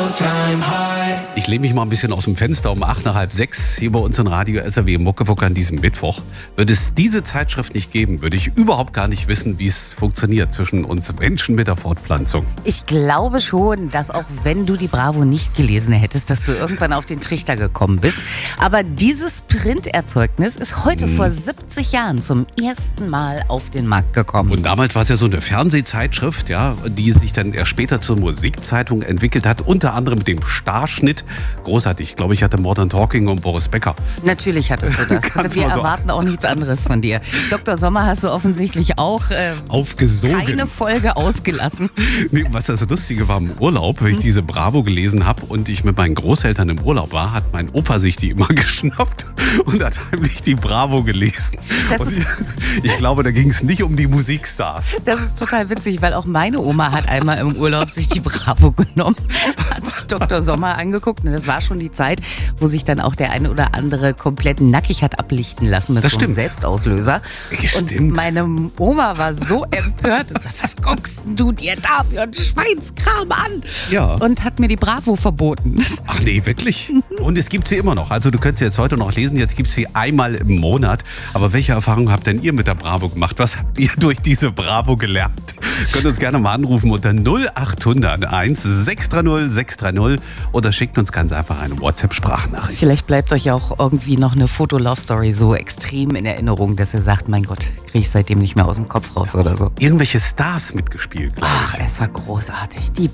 Ich lehne mich mal ein bisschen aus dem Fenster um 8 nach halb 6 hier bei uns in Radio SAW Muckefuck an diesem Mittwoch. Würde es diese Zeitschrift nicht geben, würde ich überhaupt gar nicht wissen, wie es funktioniert zwischen uns Menschen mit der Fortpflanzung. Ich glaube schon, dass auch wenn du die Bravo nicht gelesen hättest, dass du irgendwann auf den Trichter gekommen bist. Aber dieses Printerzeugnis ist heute vor 70 Jahren zum ersten Mal auf den Markt gekommen. Und damals war es ja so eine Fernsehzeitschrift, ja, die sich dann erst später zur Musikzeitung entwickelt hat, unter anderem mit dem Starschnitt. Großartig. Ich glaube, ich hatte Modern Talking und Boris Becker. Natürlich hattest du das. Wir erwarten auch nichts anderes von dir. Dr. Sommer hast du offensichtlich auch aufgesogen. Keine Folge ausgelassen. Nee, was das Lustige war im Urlaub, wenn ich diese Bravo gelesen habe und ich mit meinen Großeltern im Urlaub war, hat mein Opa sich die immer geschnappt und hat heimlich die Bravo gelesen. Ich glaube, da ging es nicht um die Musikstars. Das ist total witzig, weil auch meine Oma hat einmal im Urlaub sich die Bravo genommen, hat sich Dr. Sommer angeguckt und das war schon die Zeit, wo sich dann auch der eine oder andere komplett nackig hat ablichten lassen mit so einem Selbstauslöser. Und meine Oma war so empört und sagt, was guckst du dir da für einen Schweinskram an? Ja. Und hat mir die Bravo verboten. Ach nee, wirklich? Und es gibt sie immer noch. Also du könntest sie jetzt heute noch lesen, jetzt gibt es sie einmal im Monat. Aber welche Erfahrungen habt denn ihr mit der Bravo gemacht? Was habt ihr durch diese Bravo gelernt? Könnt uns gerne mal anrufen unter 0800 1 630 630 oder schickt uns ganz einfach eine WhatsApp-Sprachnachricht. Vielleicht bleibt euch auch irgendwie noch eine Foto-Love-Story so extrem in Erinnerung, dass ihr sagt, mein Gott, kriege ich seitdem nicht mehr aus dem Kopf raus oder so. Irgendwelche Stars mitgespielt, glaube ich. Ach, es war großartig. Die